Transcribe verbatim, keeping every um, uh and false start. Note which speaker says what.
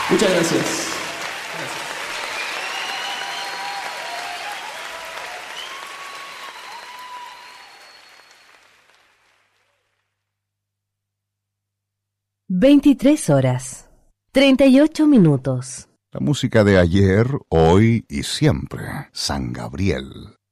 Speaker 1: Muchas gracias.
Speaker 2: Veintitrés horas, treinta y ocho minutos.
Speaker 3: La música de ayer, hoy y siempre. San Gabriel.